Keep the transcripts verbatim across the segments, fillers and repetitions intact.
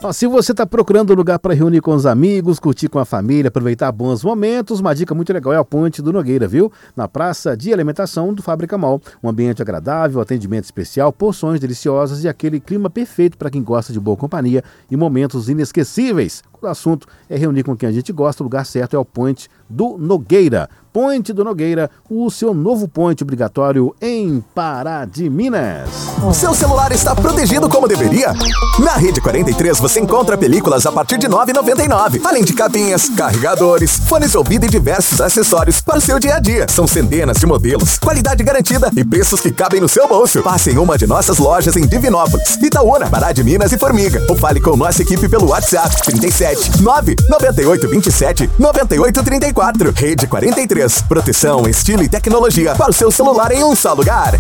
Ó, se você está procurando um lugar para reunir com os amigos, curtir com a família, aproveitar bons momentos, uma dica muito legal é a Ponte do Nogueira, viu? Na praça de alimentação do Fábrica Mall. Um ambiente agradável, atendimento especial, porções deliciosas e aquele clima perfeito para quem gosta de boa companhia e momentos inesquecíveis. O assunto é reunir com quem a gente gosta, o lugar certo é o Ponte do Nogueira. Ponte do Nogueira, o seu novo ponte obrigatório em Pará de Minas. O seu celular está protegido como deveria? Na Rede quarenta e três você encontra películas a partir de nove reais e noventa e nove centavos, além de capinhas, carregadores, fones de ouvido e diversos acessórios para o seu dia a dia. São centenas de modelos, qualidade garantida e preços que cabem no seu bolso. Passe em uma de nossas lojas em Divinópolis, Itaúna, Pará de Minas e Formiga. Ou fale com nossa equipe pelo WhatsApp trinta e sete, nove nove oito dois sete, nove oito três quatro. Rede quarenta e três. Proteção, estilo e tecnologia para o seu celular em um só lugar.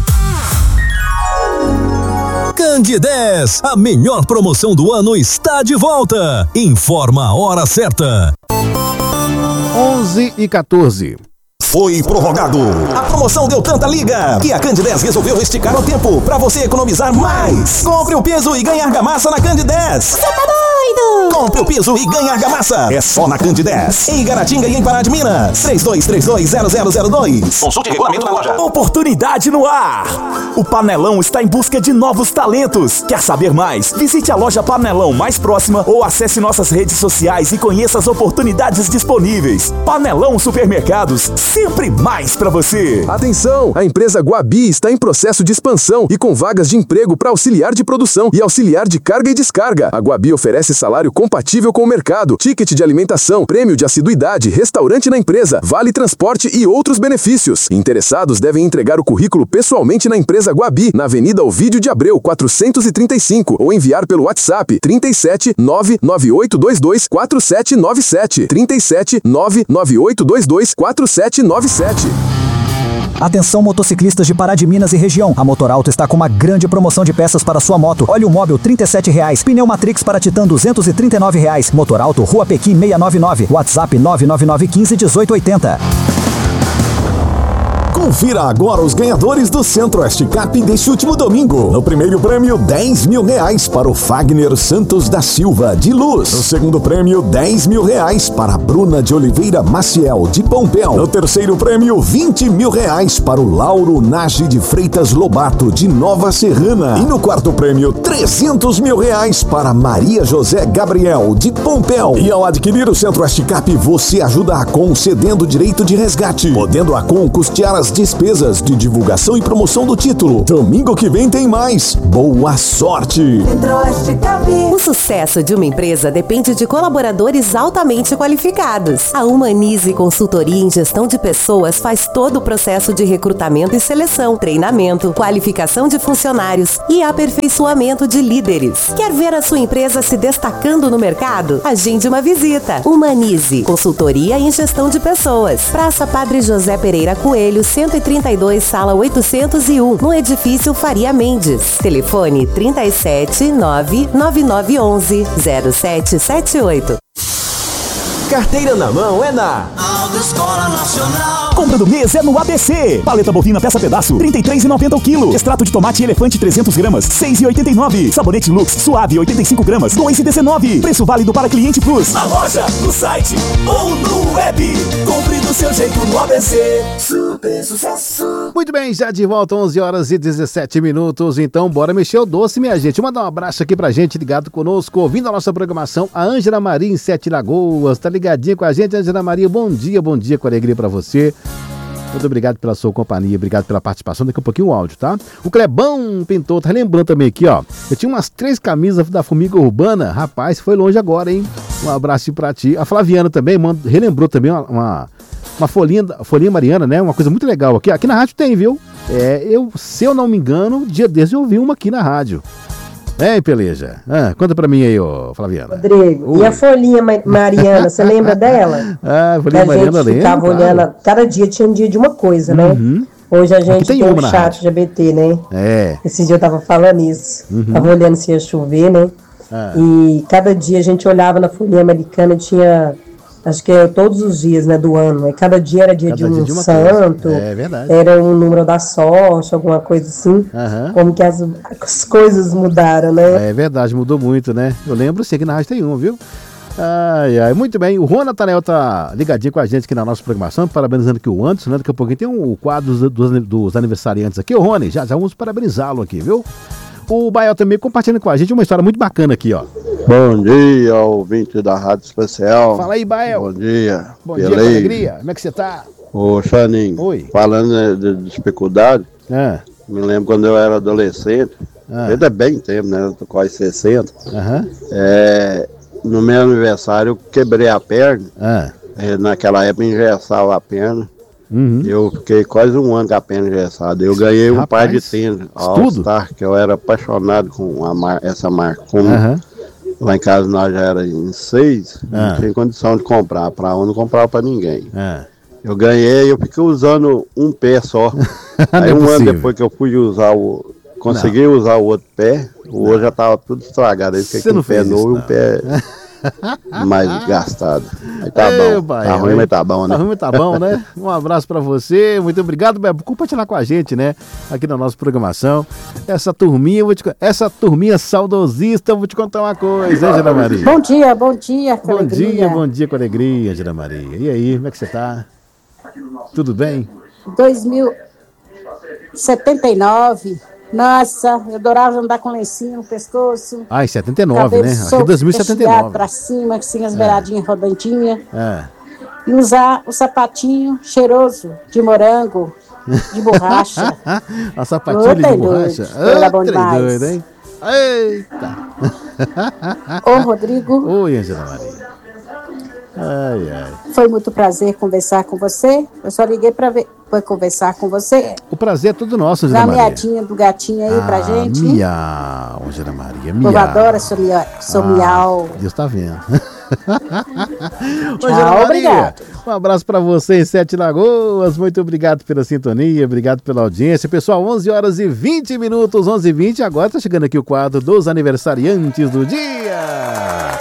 Candidez, a melhor promoção do ano está de volta. Informa a hora certa. onze e quatorze. Foi prorrogado. A promoção deu tanta liga que a Candidez resolveu esticar o tempo para você economizar mais. Compre o piso e ganhe argamassa na Candidez. Você tá doido? Compre o piso e ganhe argamassa. É só na Candidez. Em Garatinga e em Pará de Minas. três dois três dois zero zero zero dois. Consulte o regulamento na loja. Oportunidade no ar. O Panelão está em busca de novos talentos. Quer saber mais? Visite a loja Panelão mais próxima ou acesse nossas redes sociais e conheça as oportunidades disponíveis. Panelão Supermercados, sempre mais para você. Atenção! A empresa Guabi está em processo de expansão e com vagas de emprego para auxiliar de produção e auxiliar de carga e descarga. A Guabi oferece salário compatível com o mercado, ticket de alimentação, prêmio de assiduidade, restaurante na empresa, vale transporte e outros benefícios. Interessados devem entregar o currículo pessoalmente na empresa Guabi, na Avenida Ovídio de Abreu, quatrocentos e trinta e cinco, ou enviar pelo WhatsApp trinta e sete, nove nove oito dois dois, quatro sete nove sete, trinta e sete, nove nove oito dois dois, quatro sete nove sete. Atenção motociclistas de Pará de Minas e região. A Motorauto está com uma grande promoção de peças para sua moto. Óleo móvel trinta e sete reais. Pneu Matrix para Titan duzentos e trinta e nove reais. Motorauto Rua Pequim seiscentos e noventa e nove. WhatsApp nove nove nove um cinco um oito oito zero. Confira agora os ganhadores do Centro-Oeste Cap deste último domingo. No primeiro prêmio, dez mil reais para o Fagner Santos da Silva, de Luz. No segundo prêmio, dez mil reais para a Bruna de Oliveira Maciel, de Pompéu. No terceiro prêmio, vinte mil reais para o Lauro Nage de Freitas Lobato, de Nova Serrana. E no quarto prêmio, trezentos mil reais para Maria José Gabriel, de Pompéu. E ao adquirir o Centro-Oeste Cap, você ajuda a Acon cedendo direito de resgate, podendo a Acon custear as despesas de divulgação e promoção do título. Domingo que vem tem mais. Boa sorte! O sucesso de uma empresa depende de colaboradores altamente qualificados. A Humanize Consultoria em Gestão de Pessoas faz todo o processo de recrutamento e seleção, treinamento, qualificação de funcionários e aperfeiçoamento de líderes. Quer ver a sua empresa se destacando no mercado? Agende uma visita. Humanize Consultoria em Gestão de Pessoas. Praça Padre José Pereira Coelho, cento e trinta e dois, sala oitocentos e um, no edifício Faria Mendes. Telefone trinta e sete, nove nove nove um um, zero sete sete oito. Carteira na mão é na Autoescola Nacional. Compra do mês é no A B C. Paleta bovina peça pedaço, trinta e três reais e noventa centavos o quilo. Extrato de tomate elefante trezentos gramas, seis reais e oitenta e nove centavos. Sabonete Lux suave oitenta e cinco gramas, dois reais e dezenove centavos. Preço válido para cliente Plus. Na loja, no site ou no web. Compre do seu jeito no A B C. Super sucesso. Muito bem, já de volta, onze horas e dezessete minutos. Então, bora mexer o doce, minha gente. Mandar um abraço aqui pra gente, ligado conosco, ouvindo a nossa programação. A Ângela Maria em Sete Lagoas. Tá ligadinha com a gente, Ângela Maria? Bom dia, bom dia, com alegria pra você. Muito obrigado pela sua companhia, obrigado pela participação. Daqui a pouquinho o áudio, tá? O Clebão Pintor tá lembrando também aqui, ó. Eu tinha umas três camisas da Formiga Urbana. Rapaz, foi longe agora, hein? Um abraço pra ti. A Flaviana também manda, relembrou também uma, uma, uma folhinha, folhinha Mariana, né? Uma coisa muito legal aqui. Aqui na rádio tem, viu? É, eu, se eu não me engano, dia desses eu ouvi uma aqui na rádio. É, Peleja. Ah, conta pra mim aí, ô Flaviana. Rodrigo, Oi. E a folhinha Mariana, você lembra dela? Ah, a folhinha a Mariana, gente ficava lembra, olhando, claro. Cada dia tinha um dia de uma coisa, né? Uhum. Hoje a gente tem, tem tem um chat G B T, né? É. Esse dia eu tava falando isso. Uhum. Tava olhando se ia chover, né? Ah. E cada dia a gente olhava na folhinha americana, tinha Acho que é todos os dias, né, do ano. Cada dia era dia Cada de um dia de uma santo. coisa. É verdade. Era um número da sorte, alguma coisa assim. Uhum. Como que as, as coisas mudaram, né? É verdade, mudou muito, né? Eu lembro, sei que na rádio tem um, viu? Ai, ai, muito bem. O Juan Natanel tá ligadinho com a gente aqui na nossa programação, parabenizando aqui o Anderson, né? Daqui a pouquinho tem um quadro dos, dos, dos aniversariantes aqui. Ô, Rony, já, já vamos parabenizá-lo aqui, viu? O Bael também compartilhando com a gente uma história muito bacana aqui, ó. Bom dia, ouvinte da Rádio Especial. Fala aí, Bael. Bom dia. Bom dia, com alegria. Como é que você tá? Ô, Chaninho. Oi. Falando de, de dificuldade, ah. me lembro quando eu era adolescente, ah. ainda é bem tempo, né? Eu tô quase sessenta. Uhum. É, no meu aniversário eu quebrei a perna. Ah. É, naquela época engessava a perna. Uhum. Eu fiquei quase um ano com a perna engessada. Eu ganhei um Rapaz, par de tênis All Star, que eu era apaixonado com a mar, essa marca. Como uhum. lá em casa nós já era em seis, ah. não tinha condição de comprar. Para um não comprava para ninguém. Ah. Eu ganhei, eu fiquei usando um pé só. Aí um ano depois que eu fui usar o. Consegui não. usar o outro pé, o outro já estava tudo estragado. Aí fiquei com um pé novo e um pé mais gastado. Aí tá Ei, bom. Pai, tá ruim, mas tá bom, né? Tá ruim, mas tá bom, né? Um abraço pra você. Muito obrigado, Bebo, por compartilhar com a gente, né? Aqui na nossa programação. Essa turminha, eu vou te... essa turminha saudosista, eu vou te contar uma coisa, hein, Angela Maria? Bom dia, bom dia, com Bom alegria. dia, bom dia com alegria, Angela Maria. E aí, como é que você tá? Tudo bem? dois mil e setenta e nove. Nossa, eu adorava andar com lencinho no pescoço. Ah, em setenta e nove, né? Aqui é dois mil e setenta e nove. Pra cima, assim, as beiradinhas é. rodantinhas. É. E usar o sapatinho cheiroso de morango, de borracha. A sapatilha de borracha? Era bom demais. Doido, hein? Eita! Ô, Rodrigo. Oi, Angela Maria. Ai, ai. Foi muito prazer conversar com você. Eu só liguei para ver, pra conversar com você. O prazer é todo nosso, Angela Dá Maria. Dá miadinha do gatinho aí ah, pra gente. Miau, Angela Maria, miau. Eu adoro seu, mia, seu ah, miau. Deus tá vendo. Tchau, Maria, obrigado. Um abraço para você em Sete Lagoas. Muito obrigado pela sintonia, obrigado pela audiência. Pessoal, onze horas e vinte minutos, onze e vinte. Agora tá chegando aqui o quadro dos aniversariantes do dia.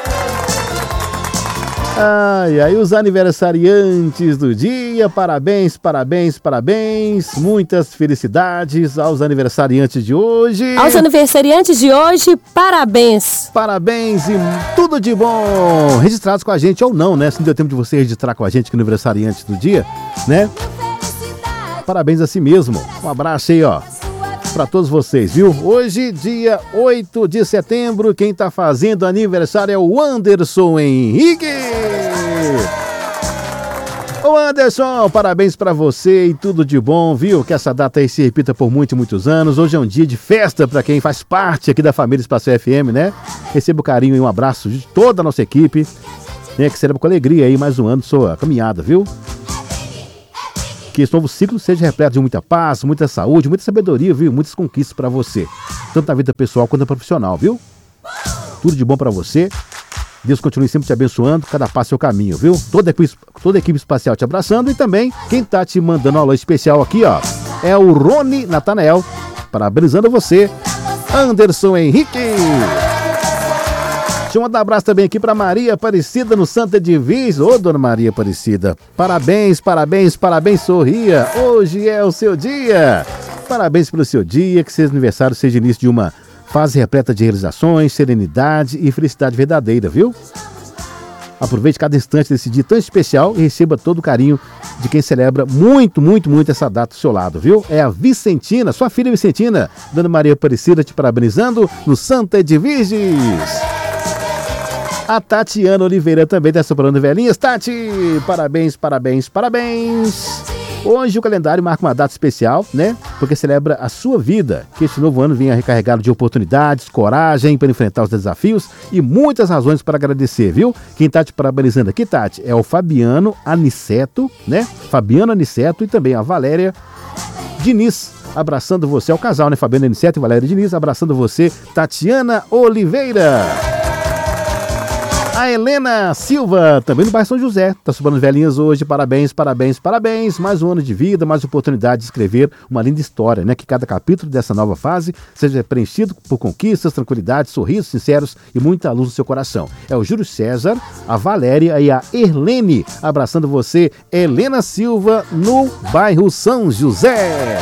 Ai, ai, os aniversariantes do dia, parabéns, parabéns, parabéns, muitas felicidades aos aniversariantes de hoje. Aos aniversariantes de hoje, parabéns. Parabéns e tudo de bom. Registrados com a gente ou não, né? Se não deu tempo de você registrar com a gente que é aniversariante do dia, né? Parabéns a si mesmo. Um abraço aí, ó. Para todos vocês, viu? Hoje, dia oito de setembro, quem tá fazendo aniversário é o Anderson Henrique. Ô Anderson, parabéns para você e tudo de bom, viu? Que essa data aí se repita por muitos, muitos anos. Hoje é um dia de festa para quem faz parte aqui da família Espaço F M, né? Receba o carinho e um abraço de toda a nossa equipe, né? Que celebra com alegria aí mais um ano sua caminhada, viu? Que esse novo ciclo seja repleto de muita paz, muita saúde, muita sabedoria, viu? Muitas conquistas para você, tanto na vida pessoal quanto na profissional, viu? Tudo de bom para você. Deus continue sempre te abençoando, cada passo é seu caminho, viu? Toda a, equipe, toda a equipe espacial te abraçando e também quem tá te mandando um alô especial aqui, ó, é o Rony Natanel, parabenizando você, Anderson Henrique. Deixa eu mandar um abraço também aqui para Maria Aparecida no Santa Edviges. Ô, dona Maria Aparecida, parabéns, parabéns, parabéns, sorria. Hoje é o seu dia. Parabéns pelo seu dia, que seu aniversário seja início de uma fase repleta de realizações, serenidade e felicidade verdadeira, viu? Aproveite cada instante desse dia tão especial e receba todo o carinho de quem celebra muito, muito, muito essa data do seu lado, viu? É a Vicentina, sua filha Vicentina, dona Maria Aparecida te parabenizando no Santa Edviges. A Tatiana Oliveira também está soprando velhinhas. Tati, parabéns, parabéns, parabéns. Hoje o calendário marca uma data especial, né? Porque celebra a sua vida. Que este novo ano venha recarregado de oportunidades, coragem para enfrentar os desafios e muitas razões para agradecer, viu? Quem está te parabenizando aqui, Tati, é o Fabiano Aniceto, né? Fabiano Aniceto e também a Valéria Diniz. Abraçando você, é o casal, né? Fabiano Aniceto e Valéria Diniz, abraçando você, Tatiana Oliveira. A Helena Silva, também no bairro São José, tá sobrando velhinhas hoje, parabéns, parabéns, parabéns, mais um ano de vida, mais oportunidade de escrever uma linda história, né? Que cada capítulo dessa nova fase seja preenchido por conquistas, tranquilidade, sorrisos sinceros e muita luz no seu coração. É o Júlio César, a Valéria e a Erlene, abraçando você, Helena Silva, no bairro São José.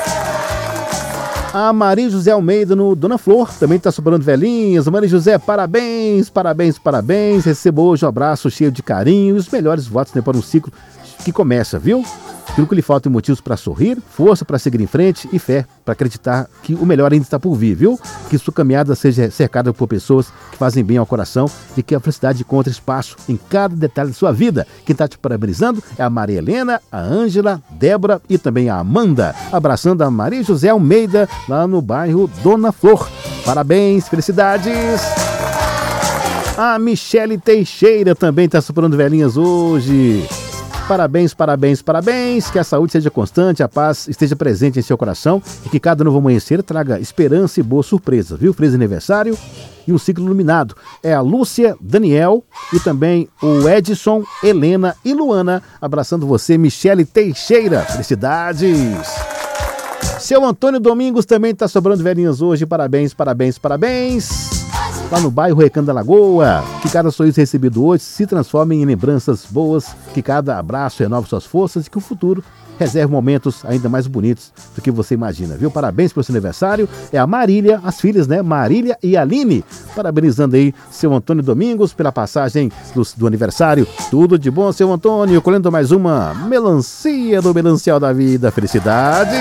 A Maria José Almeida no Dona Flor, também está sobrando velhinhas. Maria José, parabéns, parabéns, parabéns. Receba hoje um abraço cheio de carinho e os melhores votos, né, para um ciclo que começa, viu? Aquilo que lhe falta motivos para sorrir, força para seguir em frente e fé para acreditar que o melhor ainda está por vir, viu? Que sua caminhada seja cercada por pessoas que fazem bem ao coração e que a felicidade encontre espaço em cada detalhe de sua vida. Quem está te parabenizando é a Maria Helena, a Ângela, Débora e também a Amanda. Abraçando a Maria José Almeida, lá no bairro Dona Flor. Parabéns, felicidades! A Michele Teixeira também está superando velhinhas hoje. Parabéns, parabéns, parabéns, que a saúde seja constante, a paz esteja presente em seu coração e que cada novo amanhecer traga esperança e boa surpresa, viu? Feliz aniversário e um ciclo iluminado. É a Lúcia, Daniel e também o Edson, Helena e Luana, abraçando você, Michele Teixeira. Felicidades! Seu Antônio Domingos também está sobrando velhinhas hoje, parabéns, parabéns, parabéns. Lá no bairro Recanto da Lagoa, que cada sorriso recebido hoje se transforme em lembranças boas, que cada abraço renove suas forças e que o futuro reserve momentos ainda mais bonitos do que você imagina, viu? Parabéns pelo seu aniversário. É a Marília, as filhas, né? Marília e Aline, parabenizando aí seu Antônio Domingos pela passagem do, do aniversário. Tudo de bom, seu Antônio, colhendo mais uma melancia do Melancial da Vida. Felicidades!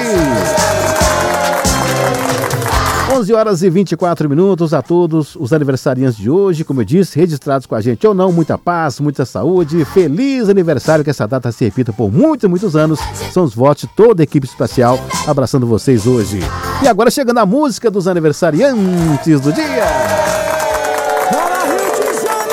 onze horas e vinte e quatro minutos a todos os aniversariantes de hoje, como eu disse, registrados com a gente ou não, muita paz, muita saúde, feliz aniversário, que essa data se repita por muitos, muitos anos, são os votos de toda a equipe espacial abraçando vocês hoje. E agora chegando a música dos aniversariantes do dia.